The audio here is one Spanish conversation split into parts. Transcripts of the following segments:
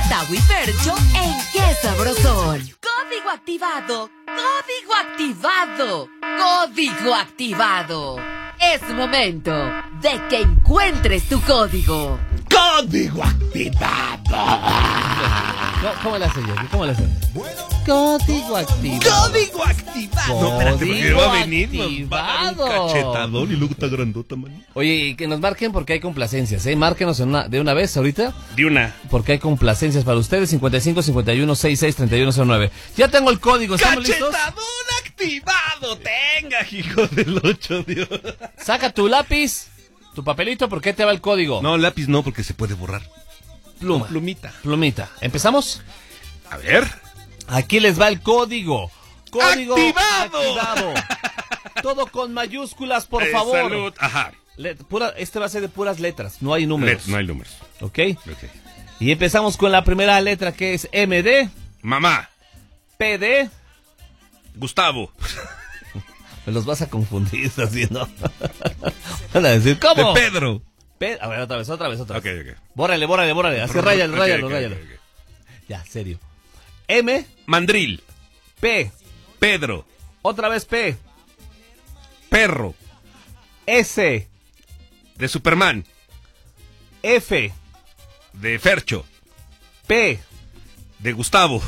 Gustavo y Fercho en Qué Sabrosón. Código activado. Código activado. Código activado. Es momento de que encuentres tu código. ¡Código activado! ¿Cómo le hace yo? ¿Cómo le hace? Código activado. ¡Código activado! No, espérate, porque va a venir, activado. nos va a dar un cachetadón y luego está grandota, man. Oye, y que nos marquen porque hay complacencias, ¿eh? Márquenos de una vez ahorita. De una. Porque hay complacencias para ustedes. 55 51 66 31 09. Ya tengo el código, ¿estamos listos? ¡Cachetadón activado! Tenga, hijo del 8, Dios. Saca tu lápiz, tu papelito, porque te va el código. No, lápiz no, porque se puede borrar. Pluma. Plumita. Plumita. ¿Empezamos? A ver. Aquí les va el código. Código ¡Activado! Todo con mayúsculas, por favor. Salud. Ajá. Este va a ser de puras letras, no hay números. No hay números. ¿Ok? Ok. Y empezamos con la primera letra, que es MD, Mamá. PD. Gustavo. Me los vas a confundir, estás viendo. Van a decir, ¿cómo? De Pedro. A ver, otra vez. Ok. Bórrale. Así, ráyalo. Ok. Ya, serio. M, Mandril. P. Pedro. Otra vez P. Perro. S, De Superman. F, De Fercho. P. De Gustavo.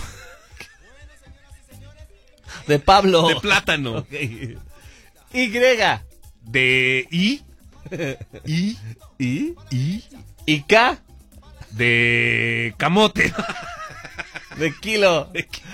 De Pablo. De Plátano. Ok. Y. De I. Y K. De Camote. De kilo.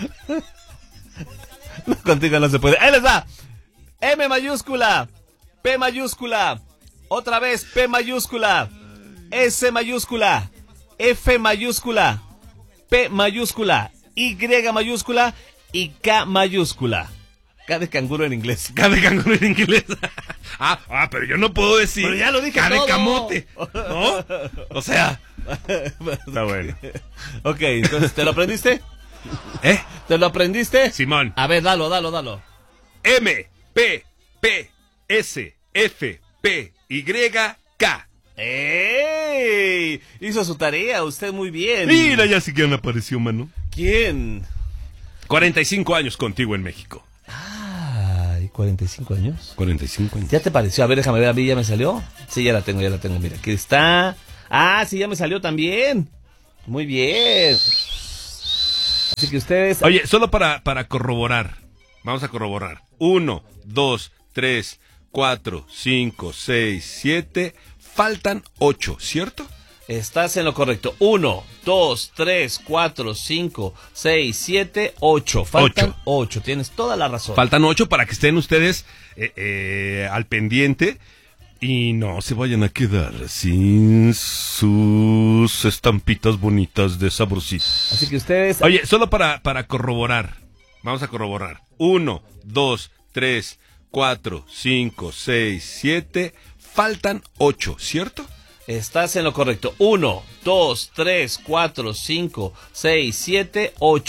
No, contigo no se puede. Ahí les va. M mayúscula. P mayúscula. Otra vez P mayúscula. S mayúscula. F mayúscula. P mayúscula. Y mayúscula. Y K mayúscula. K de canguro en inglés. K de canguro en inglés. Pero yo no puedo decir. Pero ya lo dije K de todo. camote. ¿No? O sea. Está bueno. Ok, entonces, ¿te lo aprendiste? ¿Te lo aprendiste? Simón. A ver, dalo. M, P, P, S, F, P, Y, K. ¡Ey! Hizo su tarea, usted muy bien. Mira, ya sí que me apareció, mano. ¿Quién? 45 años contigo en México. Ay, 45 años. 45 años. ¿Ya te pareció? A ver, déjame ver, ¿a mí ya me salió? Sí, ya la tengo, mira, aquí está. Ah, sí, ya me salió también. Muy bien. Así que ustedes... Oye, solo para corroborar. Vamos a corroborar. 1, 2, 3, 4, 5, 6, 7. Faltan 8, ¿cierto? Estás en lo correcto. 1, 2, 3, 4, 5, 6, 7, 8. Faltan 8. Tienes toda la razón. Faltan 8 para que estén ustedes al pendiente y no se vayan a quedar sin sus estampitas bonitas de sabrosito. Así que ustedes... Oye, solo para corroborar. Vamos a corroborar. 1, 2, 3, 4, 5, 6, 7. Faltan 8, ¿cierto? Estás en lo correcto. 1, 2, 3, 4, 5, 6, 7, 8.